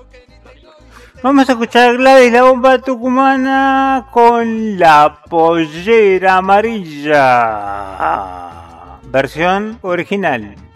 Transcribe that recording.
Vamos a escuchar Gladys la Bomba Tucumana con La Pollera Amarilla. Versión original.